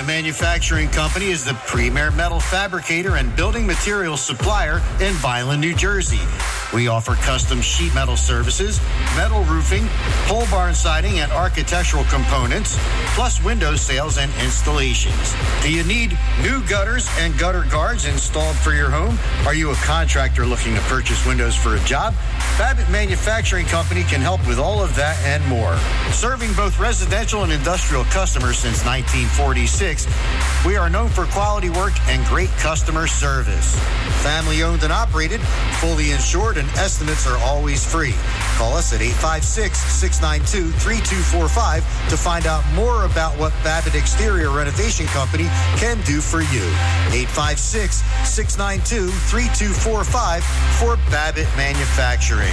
Babbitt Manufacturing Company is the premier metal fabricator and building materials supplier in Vineland, New Jersey. We offer custom sheet metal services, metal roofing, pole barn siding, and architectural components, plus window sales and installations. Do you need new gutters and gutter guards installed for your home? Are you a contractor looking to purchase windows for a job? Babbitt Manufacturing Company can help with all of that and more. Serving both residential and industrial customers since 1946, we are known for quality work and great customer service. Family owned and operated, fully insured, and estimates are always free. Call us at 856-692-3245 to find out more about what Babbitt Exterior Renovation Company can do for you. 856-692-3245 for Babbitt Manufacturing.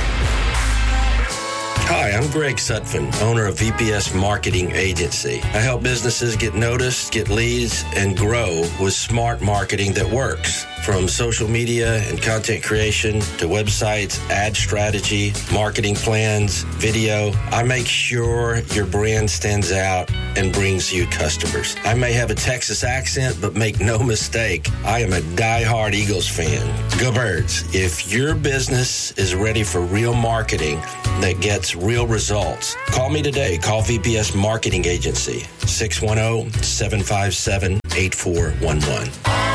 Hi, I'm Greg Sutphin, owner of VPS Marketing Agency. I help businesses get noticed, get leads, and grow with smart marketing that works. From social media and content creation to websites, ad strategy, marketing plans, video, I make sure your brand stands out and brings you customers. I may have a Texas accent, but make no mistake, I am a diehard Eagles fan. Go Birds. If your business is ready for real marketing that gets real results, call me today. Call VPS Marketing Agency, 610-757-8411.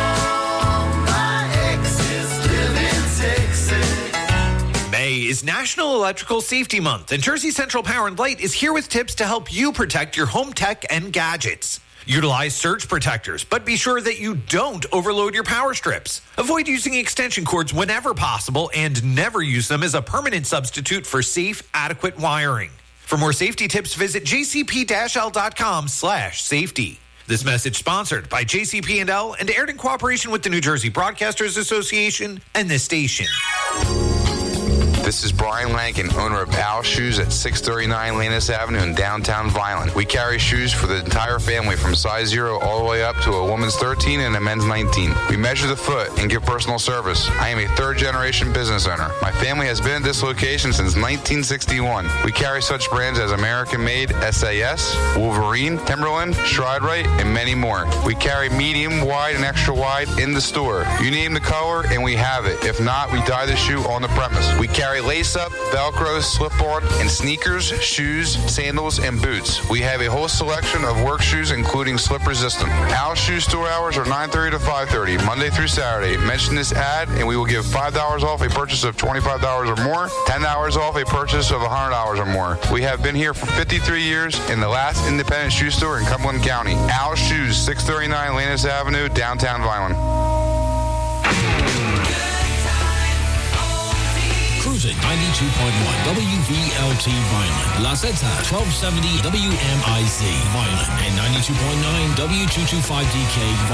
Is National Electrical Safety Month, and Jersey Central Power and Light is here with tips to help you protect your home tech and gadgets. Utilize surge protectors, but be sure that you don't overload your power strips. Avoid using extension cords whenever possible and never use them as a permanent substitute for safe, adequate wiring. For more safety tips, visit jcp-l.com/safety. This message sponsored by JCP&L and aired in cooperation with the New Jersey Broadcasters Association and this station. This is Brian Lankin, owner of Al Shoes at 639 Lannis Avenue in downtown Vineland. We carry shoes for the entire family from size 0 all the way up to a woman's 13 and a men's 19. We measure the foot and give personal service. I am a third-generation business owner. My family has been at this location since 1961. We carry such brands as American Made, SAS, Wolverine, Timberland, Stride Rite, and many more. We carry medium, wide, and extra wide in the store. You name the color, and we have it. If not, we dye the shoe on the premise. We carry lace-up, Velcro, slip-on, and sneakers, shoes, sandals, and boots. We have a whole selection of work shoes, including slip-resistant. Our shoe store hours are 9:30 to 5:30, Monday through Saturday. Mention this ad, and we will give $5 off a purchase of $25 or more, $10 off a purchase of $100 or more. We have been here for 53 years in the last independent shoe store in Cumberland County. Our Shoes, 639 Lannis Avenue, downtown Vineland. Cruising 92.1 WVLT Vineland, La Zeta 1270 WMIZ Vineland, and 92.9 W225DK Vineland.